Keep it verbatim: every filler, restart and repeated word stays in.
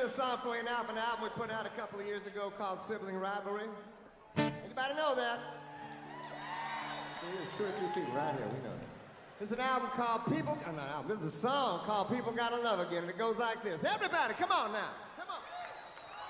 this song for you now from an album we put out a couple of years ago called Sibling Rivalry. Anybody know that? There's two or three people right here, we know that. There's an album called People, oh, not an album, this is a song called People Gotta Love Again, and it goes like this. Everybody, come on now.